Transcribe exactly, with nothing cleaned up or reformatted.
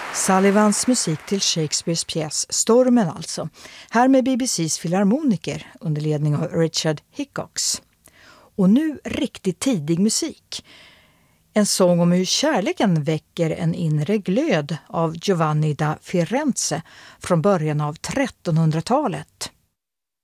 Sullivans musik till Shakespeares pjäs Stormen alltså. Här med B B C:s filharmoniker under ledning av Richard Hickox. Och nu riktigt tidig musik. En sång om hur kärleken väcker en inre glöd av Giovanni da Firenze från början av trettonhundratalet.